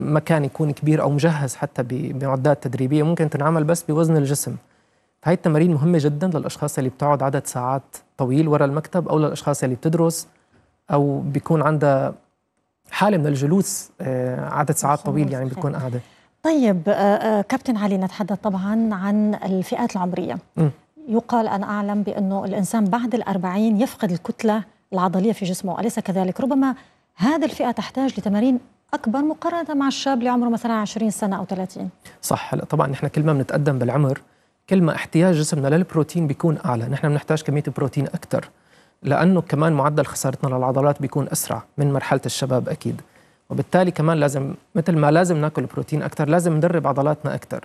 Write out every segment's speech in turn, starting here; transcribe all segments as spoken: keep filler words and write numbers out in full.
مكان يكون كبير أو مجهز حتى بمعدات تدريبية ممكن تنعمل بس بوزن الجسم. فهي التمارين مهمة جدا للأشخاص اللي بتقعد عدد ساعات طويل وراء المكتب، أو للأشخاص اللي بتدرس أو بيكون عندها حالة من الجلوس عدد ساعات طويل، يعني بتكون قاعدة. طيب كابتن علي، نتحدث طبعا عن الفئات العمرية. م. يقال، أنا أعلم بأنه الإنسان بعد الأربعين يفقد الكتلة العضلية في جسمه، أليس كذلك؟ ربما هذه الفئة تحتاج لتمارين أكبر مقارنة مع الشاب اللي عمره مثلا عشرين سنة أو ثلاثين. صح. هلا طبعا نحن كل ما بنتقدم بالعمر كل ما احتياج جسمنا للبروتين بيكون أعلى، نحن بنحتاج كمية بروتين أكثر، لأنه كمان معدل خسارتنا للعضلات بيكون أسرع من مرحلة الشباب أكيد، وبالتالي كمان لازم مثل ما لازم ناكل بروتين أكثر لازم ندرب عضلاتنا أكثر.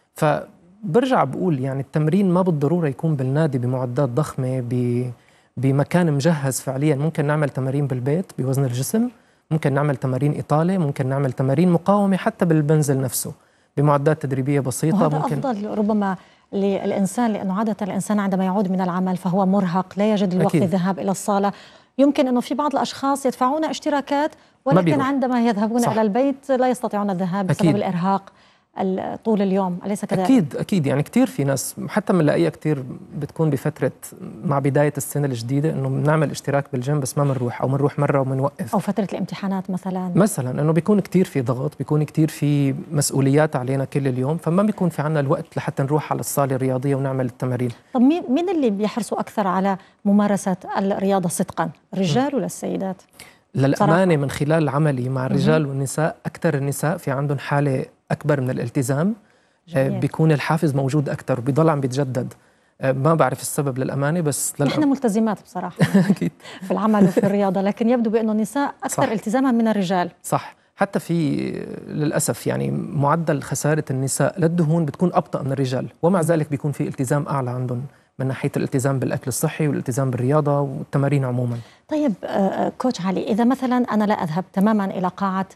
فبرجع بقول يعني التمرين ما بالضرورة يكون بالنادي بمعدات ضخمة بمكان مجهز فعليا. ممكن نعمل تمارين بالبيت بوزن الجسم، ممكن نعمل تمارين إطالة، ممكن نعمل تمارين مقاومة حتى بالبنزل نفسه بمعدات تدريبية بسيطة. وهذا ممكن أفضل ربما للإنسان، لأنه عادة الإنسان عندما يعود من العمل فهو مرهق، لا يجد الوقت أكيد. للذهاب إلى الصالة. يمكن أنه في بعض الأشخاص يدفعون اشتراكات ولكن عندما يذهبون صح. إلى البيت لا يستطيعون الذهاب بسبب أكيد. الإرهاق طول اليوم، أليس كذلك؟ أكيد أكيد. يعني كتير في ناس حتى بنلاقيها كتير بتكون بفترة مع بداية السنة الجديدة إنه بنعمل اشتراك بالجيم بس ما بنروح، أو بنروح مرة وبنوقف، أو فترة الامتحانات مثلا مثلا إنه بيكون كتير في ضغط، بيكون كتير في مسؤوليات علينا كل اليوم، فما بيكون في عنا الوقت لحتى نروح على الصالة الرياضية ونعمل التمارين. طب مين مين اللي بيحرصوا أكثر على ممارسة الرياضة صدقا، الرجال م. ولا السيدات؟ للأمانة صراحة. من خلال عملي مع الرجال والنساء، أكثر النساء في عندهم حالة أكبر من الالتزام. جميل. بيكون الحافز موجود أكثر وبيضل عم بيتجدد. ما بعرف السبب للأمانة، بس للأ... نحن ملتزمات بصراحة أكيد في العمل وفي الرياضة، لكن يبدو بأنه النساء أكثر صح. التزاما من الرجال. صح. حتى في للأسف يعني معدل خسارة النساء للدهون بتكون أبطأ من الرجال، ومع ذلك بيكون في التزام أعلى عندهم من ناحية الالتزام بالأكل الصحي والالتزام بالرياضة والتمارين عموما. طيب كوتش علي، إذا مثلا أنا لا أذهب تماما إلى قاعة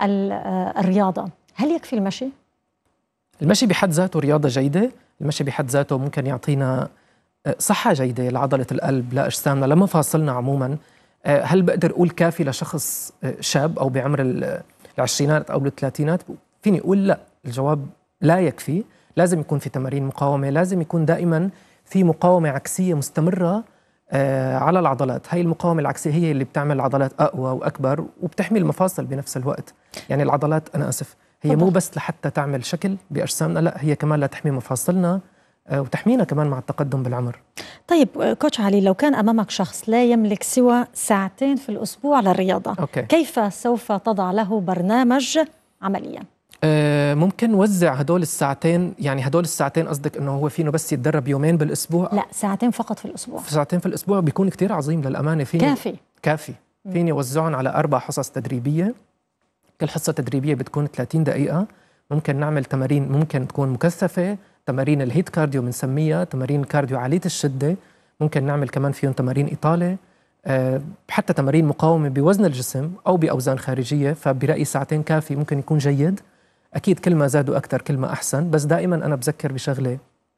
الرياضة، هل يكفي المشي؟ المشي بحد ذاته رياضة جيدة، المشي بحد ذاته ممكن يعطينا صحة جيدة لعضلة القلب، لأجسامنا، لمفاصلنا عموما. هل بقدر أقول كافي لشخص شاب أو بعمر العشرينات أو الثلاثينات؟ فيني أقول لا، الجواب لا يكفي. لازم يكون في تمارين مقاومة، لازم يكون دائما في مقاومة عكسية مستمرة على العضلات. هاي المقاومة العكسية هي اللي بتعمل العضلات أقوى وأكبر وبتحمي المفاصل بنفس الوقت. يعني العضلات أنا أسف هي مو بس لحتى تعمل شكل بأجسامنا، لا هي كمان لتحمي مفاصلنا وتحمينا كمان مع التقدم بالعمر. طيب كوتش علي، لو كان أمامك شخص لا يملك سوى ساعتين في الأسبوع للرياضة، أوكي. كيف سوف تضع له برنامج عمليا؟ آه ممكن نوزع هدول الساعتين. يعني هدول الساعتين قصدك انه هو فينه بس يتدرب يومين بالاسبوع؟ لا، ساعتين فقط في الاسبوع. في ساعتين في الاسبوع بيكون كتير عظيم للامانه. فيني كافي كافي فيني اوزعهم على اربع حصص تدريبيه، كل حصه تدريبيه بتكون ثلاثين دقيقه. ممكن نعمل تمارين ممكن تكون مكثفه، تمارين الهيت كارديو بنسميها، تمارين كارديو عاليه الشده. ممكن نعمل كمان فيهم تمارين اطاله، أه حتى تمارين مقاومه بوزن الجسم او باوزان خارجيه. فبرايي ساعتين كافي، ممكن يكون جيد. أكيد كل ما زادوا أكثر كل ما أحسن، بس دائما أنا بذكر بشغلة،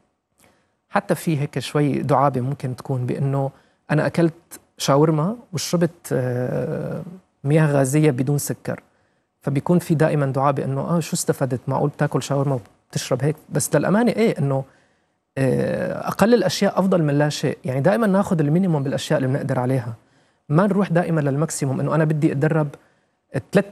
حتى في هيك شوي دعابة ممكن تكون بأنه أنا أكلت شاورما وشربت مياه غازية بدون سكر، فبيكون في دائما دعابة أنه آه شو استفدت، معقول بتاكل شاورما وبتشرب هيك؟ بس للأمانة إيه، أنه أقل الأشياء أفضل من لا شيء. يعني دائما ناخذ المينيموم بالأشياء اللي بنقدر عليها، ما نروح دائما للماكسيموم أنه أنا بدي أتدرب ثلاث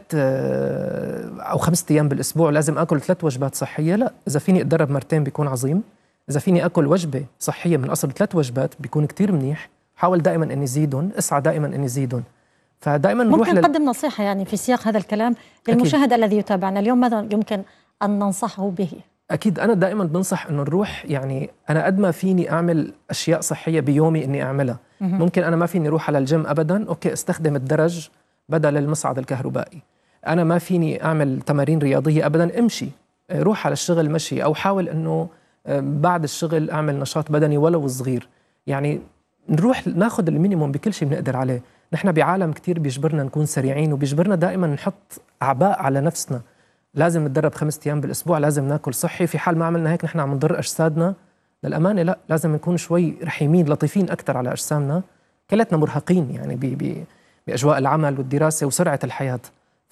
أو خمسة أيام بالأسبوع لازم أكل ثلاث وجبات صحية. لا، إذا فيني أتدرب مرتين بيكون عظيم، إذا فيني أكل وجبة صحية من أصل ثلاث وجبات بيكون كتير منيح. حاول دائما أني زيدهم، اسعى دائما أني زيدهم. فدائما نروح ممكن نقدم لل... نصيحة يعني في سياق هذا الكلام للمشاهد الذي يتابعنا اليوم، ماذا يمكن أن ننصحه به؟ أكيد أنا دائما بنصح أنه نروح، يعني أنا قد ما فيني أعمل أشياء صحية بيومي أني أعملها. ممكن أنا ما فيني أروح على الجيم أبدا، أوكي استخدم الدرج بدل المصعد الكهربائي. أنا ما فيني أعمل تمارين رياضية أبداً، امشي، روح على الشغل مشي، أو حاول أنه بعد الشغل أعمل نشاط بدني ولو صغير. يعني نروح ناخذ المينيموم بكل شيء بنقدر عليه. نحن بعالم كتير بيجبرنا نكون سريعين وبيجبرنا دائما نحط أعباء على نفسنا. لازم نتدرب خمسة أيام بالأسبوع، لازم ناكل صحي. في حال ما عملنا هيك نحن عم نضر أجسادنا. للأمانة لا، لازم نكون شوي رحيمين لطيفين أكثر على أجسامنا. كلتنا مرهقين يعني بي بي بأجواء العمل والدراسة وسرعة الحياة. ف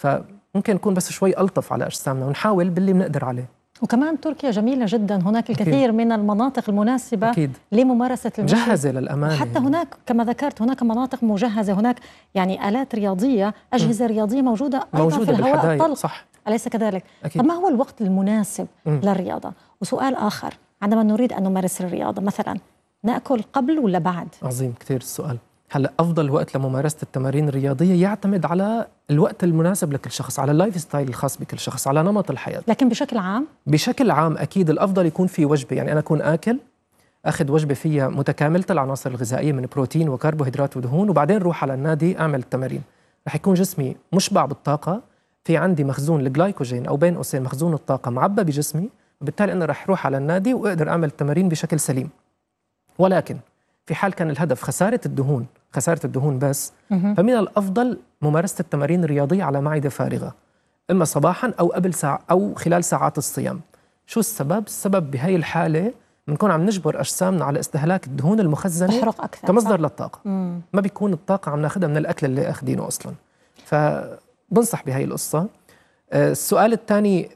ممكن نكون بس شوي ألطف على أجسامنا ونحاول باللي بنقدر عليه. وكمان تركيا جميلة جدا، هناك الكثير أكيد. من المناطق المناسبة أكيد. لممارسة المشي، مجهزة للأمان. حتى يعني. هناك كما ذكرت هناك مناطق مجهزة، هناك يعني آلات رياضية، أجهزة م. رياضية موجودة أيضا موجودة في الهواء الطلق، صح. أليس كذلك؟ أكيد. طب ما هو الوقت المناسب م. للرياضة؟ وسؤال آخر، عندما نريد أن نمارس الرياضة مثلا نأكل قبل ولا بعد؟ عظيم كثير السؤال. هلا افضل وقت لممارسه التمارين الرياضيه يعتمد على الوقت المناسب لكل شخص، على اللايف ستايل الخاص بكل شخص، على نمط الحياه. لكن بشكل عام بشكل عام اكيد الافضل يكون في وجبه، يعني انا اكون اكل اخذ وجبه فيها متكامله العناصر الغذائيه من بروتين وكربوهيدرات ودهون، وبعدين روح على النادي اعمل التمارين. رح يكون جسمي مشبع بالطاقه، في عندي مخزون الجلايكوجين او بين قوسين مخزون الطاقه معبى بجسمي، وبالتالي انا رح اروح على النادي واقدر اعمل التمارين بشكل سليم. ولكن في حال كان الهدف خساره الدهون خسارة الدهون بس، فمن الأفضل ممارسة التمارين الرياضية على معدة فارغة، إما صباحا أو قبل ساعة أو خلال ساعات الصيام. شو السبب؟ السبب بهاي الحالة بنكون عم نجبر أجسامنا على استهلاك الدهون المخزنة أكثر كمصدر صح. للطاقة. مم. ما بيكون الطاقة عم ناخدها من الأكل اللي أخدينه أصلا. فبنصح بهاي القصة. السؤال الثاني،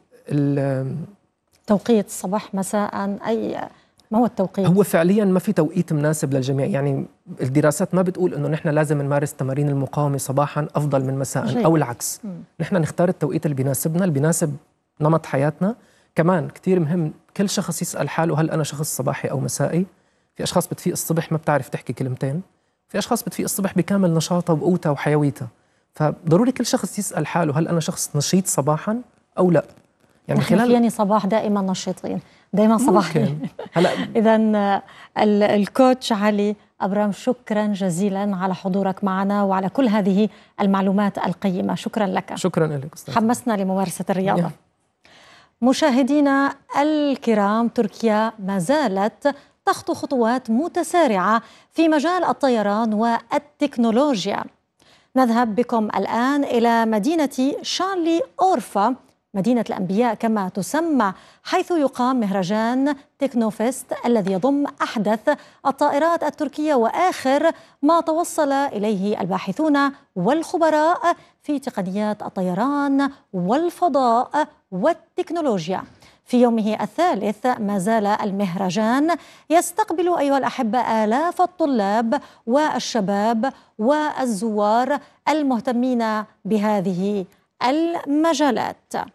توقيت صباح مساء، أي ما هو التوقيت؟ هو فعليا ما في توقيت مناسب للجميع، يعني الدراسات ما بتقول انه نحن لازم نمارس تمارين المقاومه صباحا افضل من مساء جيد. او العكس، م. نحن نختار التوقيت اللي بيناسبنا، اللي بيناسب نمط حياتنا. كمان كثير مهم كل شخص يسال حاله هل انا شخص صباحي او مسائي. في اشخاص بتفيق الصبح ما بتعرف تحكي كلمتين، في اشخاص بتفيق الصبح بكامل نشاطها وقوتها وحيويتها. فضروري كل شخص يسال حاله هل انا شخص نشيط صباحا او لا. يعني خلال يعني صباح دائما نشيطين، دائما صباحي. هلا اذا الكوتش علي ابرام، شكرا جزيلا على حضورك معنا وعلى كل هذه المعلومات القيمه، شكرا لك. شكرا لك استاذ. حمسنا لممارسه الرياضه. مشاهدينا الكرام، تركيا ما زالت تخطو خطوات متسارعه في مجال الطيران والتكنولوجيا. نذهب بكم الان الى مدينه شارلي أورفا، مدينة الأنبياء كما تسمى، حيث يقام مهرجان تكنوفيست الذي يضم أحدث الطائرات التركية وآخر ما توصل إليه الباحثون والخبراء في تقنيات الطيران والفضاء والتكنولوجيا. في يومه الثالث ما زال المهرجان يستقبل أيها الأحبة آلاف الطلاب والشباب والزوار المهتمين بهذه المجالات.